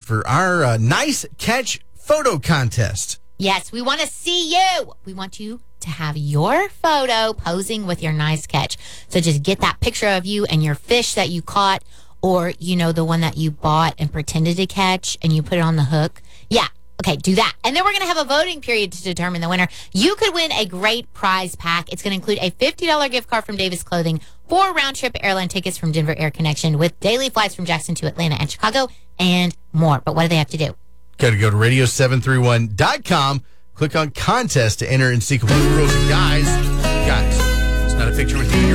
for our Nice Catch photo contest. Yes, we want to see you. We want you to have your photo posing with your nice catch. So just get that picture of you and your fish that you caught, or, the one that you bought and pretended to catch and you put it on the hook. Yeah. Okay, do that. And then we're going to have a voting period to determine the winner. You could win a great prize pack. It's going to include a $50 gift card from Davis Clothing, 4 round-trip airline tickets from Denver Air Connection with daily flights from Jackson to Atlanta and Chicago, and more. But what do they have to do? Got to go to radio731.com, click on contest to enter and see complete rules. And guys, it's not a picture with you.